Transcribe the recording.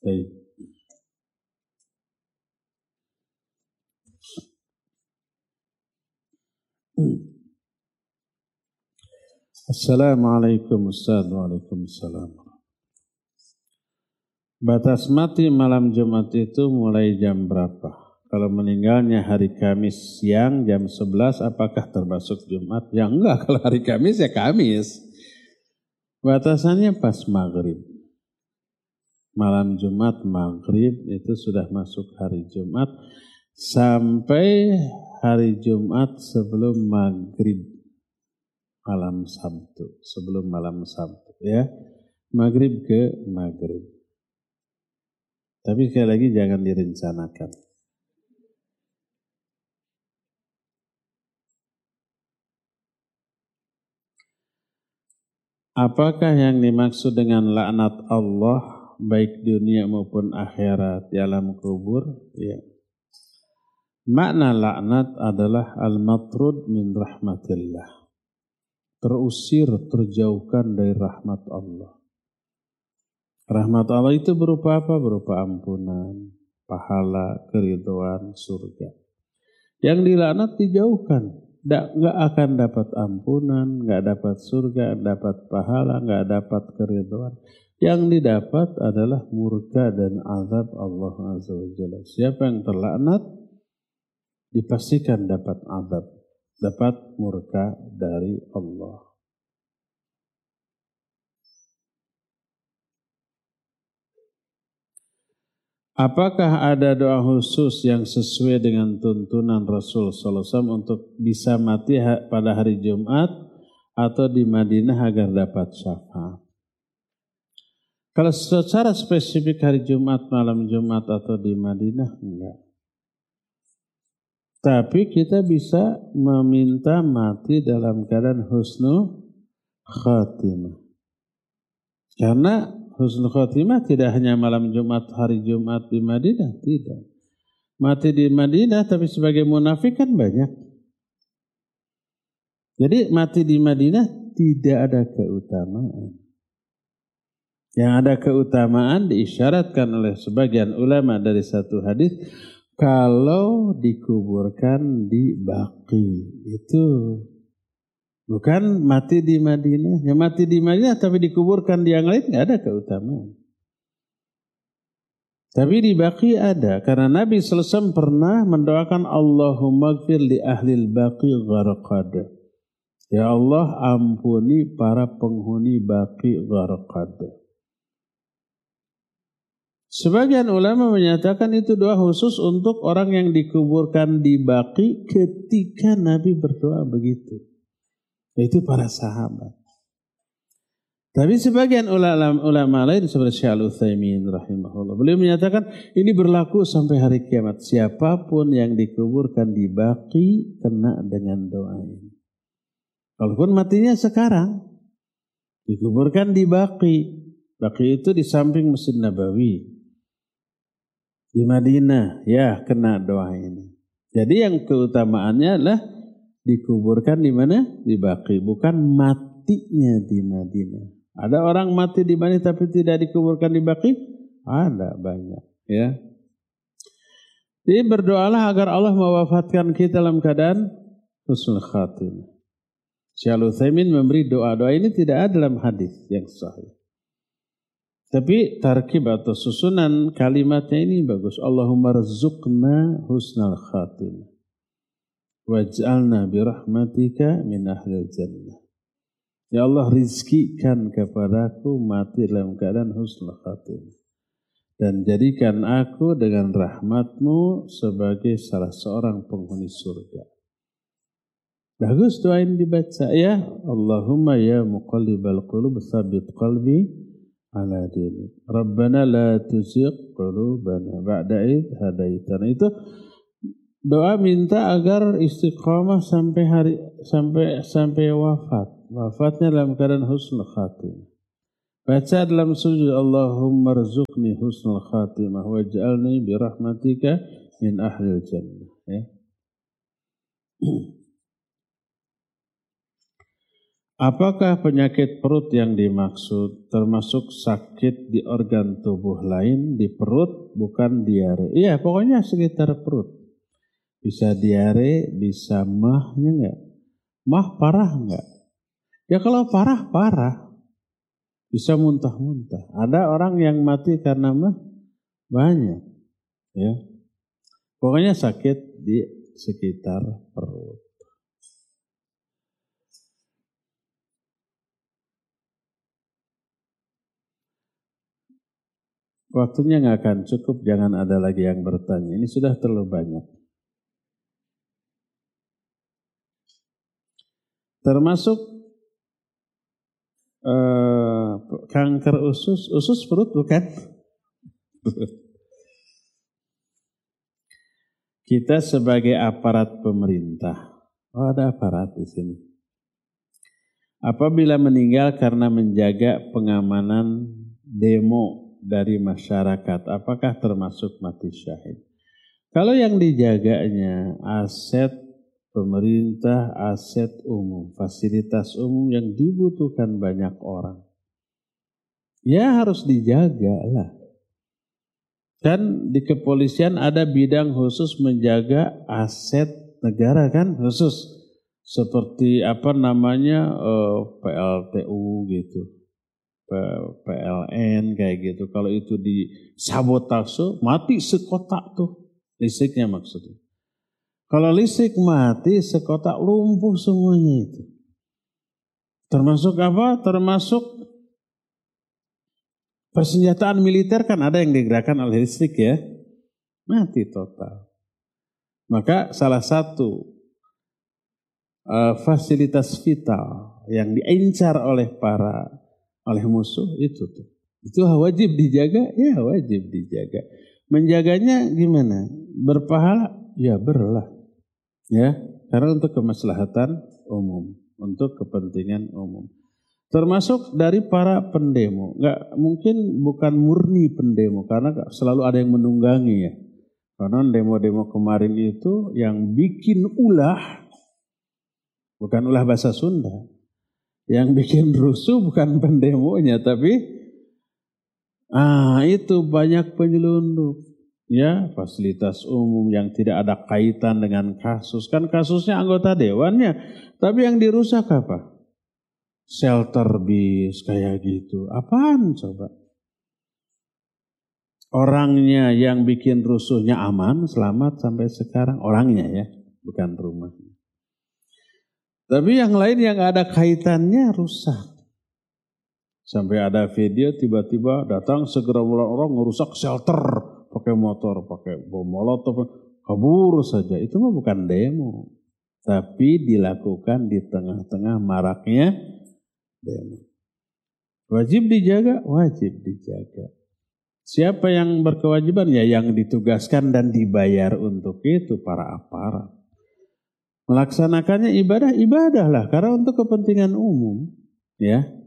Baik. Assalamualaikum Ustaz. Waalaikumsalam. Batas mati malam Jumat itu mulai jam berapa? Kalau meninggalnya hari Kamis siang jam 11 apakah termasuk Jumat? Ya enggak, kalau hari Kamis ya Kamis. Batasannya pas maghrib. Malam Jumat maghrib itu sudah masuk hari Jumat sampai hari Jumat sebelum maghrib malam Sabtu, sebelum malam Sabtu ya, maghrib ke maghrib. Tapi sekali lagi jangan direncanakan. Apakah yang dimaksud dengan laknat Allah baik dunia maupun akhirat di alam kubur? Ya. Makna laknat adalah al-matrud min rahmatillah. Terusir, terjauhkan dari rahmat Allah. Rahmat Allah itu berupa apa? Berupa ampunan, pahala, keridhaan, surga. Yang dilaknat dijauhkan. Nggak akan dapat ampunan, nggak dapat surga, dapat pahala, nggak dapat keridhaan. Yang didapat adalah murka dan azab Allah Azza wa Jalla. Siapa yang terlaknat dipastikan dapat azab, dapat murka dari Allah. Apakah ada doa khusus yang sesuai dengan tuntunan Rasul SAW untuk bisa mati pada hari Jumat atau di Madinah agar dapat syafaat? Kalau secara spesifik hari Jumat, malam Jumat atau di Madinah, enggak. Tapi kita bisa meminta mati dalam keadaan husnul khatimah. Karena husnul khatimah tidak hanya malam Jumat, hari Jumat di Madinah, tidak. Mati di Madinah tapi sebagai munafik kan banyak. Jadi mati di Madinah tidak ada keutamaan. Yang ada keutamaan diisyaratkan oleh sebagian ulama dari satu hadis, kalau dikuburkan di Baqi itu bukan mati di Madinah. Yang mati di Madinah tapi dikuburkan di yang lain nggak ada keutamaan. Tapi di Baqi ada. Karena Nabi SAW pernah mendoakan Allahumma gfir li ahlil Baqi gharqad. Ya Allah ampuni para penghuni Baqi gharqad. Sebagian ulama menyatakan itu doa khusus untuk orang yang dikuburkan di Baqi ketika Nabi berdoa begitu. Yaitu para sahabat. Tapi sebagian ulama lain seperti Syekh Al-Utsaimin rahimahullah, beliau menyatakan ini berlaku sampai hari kiamat. Siapapun yang dikuburkan di Baqi kena dengan doa ini. Walaupun matinya sekarang, dikuburkan di Baqi. Baqi itu di samping Masjid Nabawi. Di Madinah, ya kena doa ini. Jadi yang keutamaannya adalah dikuburkan di mana? Di Baqi, bukan matinya di Madinah. Ada orang mati di Madinah tapi tidak dikuburkan di Baqi? Ada banyak, ya. Jadi berdoalah agar Allah mewafatkan kita dalam keadaan husnul khatimah. Syekh Al-Utsaimin memberi doa-doa ini tidak ada dalam hadis yang sahih. Tapi tarkib atau susunan kalimatnya ini bagus. Allahumma rzuqna husnal khatimah. Waj'alna birahmatika min ahlil jannah. Ya Allah rizkikan kepadaku mati dalam keadaan husnul khatimah. Dan jadikan aku dengan rahmatmu sebagai salah seorang penghuni surga. Bagus doa ini dibaca ya. Allahumma ya muqallibal qulub tsabbit qalbi ala dinik. Rabbana la tuzigh qulubana ba'da idh hadaitana. Itu doa minta agar istiqamah sampai wafat. Wafatnya dalam keadaan husnul khatimah. Baca dalam sujud Allahumma rzuqni husnul khatimah waj'alni bi rahmatika min ahlil jannah ya. Apakah penyakit perut yang dimaksud termasuk sakit di organ tubuh lain di perut, bukan diare? Iya, pokoknya sekitar perut. Bisa diare, bisa mahnya enggak? Mah parah enggak? Ya kalau parah, parah. Bisa muntah-muntah. Ada orang yang mati karena mah banyak. Ya. Pokoknya sakit di sekitar perut. Waktunya nggak akan cukup, jangan ada lagi yang bertanya. Ini sudah terlalu banyak. Termasuk kanker usus perut bukan? Kita sebagai aparat pemerintah, ada aparat di sini. Apabila meninggal karena menjaga pengamanan demo dari masyarakat, apakah termasuk mati syahid? Kalau yang dijaganya aset pemerintah, aset umum, fasilitas umum yang dibutuhkan banyak orang, ya harus dijaga lah. Dan di kepolisian ada bidang khusus menjaga aset negara kan, khusus seperti PLTU gitu. PLN kayak gitu. Kalau itu disabotase, mati sekotak tuh listriknya maksudnya. Kalau listrik mati, sekotak lumpuh semuanya itu. Termasuk apa? Termasuk persenjataan militer kan ada yang digerakkan oleh listrik ya. Mati total. Maka salah satu fasilitas vital yang diincar oleh musuh itu tuh. Itu wajib dijaga, ya wajib dijaga. Menjaganya gimana? Berpahala? Ya berlah. Ya, karena untuk kemaslahatan umum, untuk kepentingan umum. Termasuk dari para pendemo. Enggak mungkin bukan murni pendemo karena selalu ada yang menunggangi ya. Karena demo-demo kemarin itu yang bikin ulah bukan ulah bahasa Sunda. Yang bikin rusuh bukan pendemonya tapi itu banyak penyelundup. Ya, fasilitas umum yang tidak ada kaitan dengan kasus. Kan kasusnya anggota dewannya. Tapi yang dirusak apa? Shelter bis kayak gitu. Apaan coba? Orangnya yang bikin rusuhnya aman, selamat sampai sekarang. Orangnya ya, bukan rumahnya. Tapi yang lain yang ada kaitannya rusak. Sampai ada video tiba-tiba datang segera orang ngerusak shelter. Pakai motor, pakai bom molotov, kabur saja. Itu mah bukan demo. Tapi dilakukan di tengah-tengah maraknya demo. Wajib dijaga, wajib dijaga. Siapa yang berkewajiban? Ya yang ditugaskan dan dibayar untuk itu, para aparat. Melaksanakannya ibadah lah. Karena untuk kepentingan umum. Ya.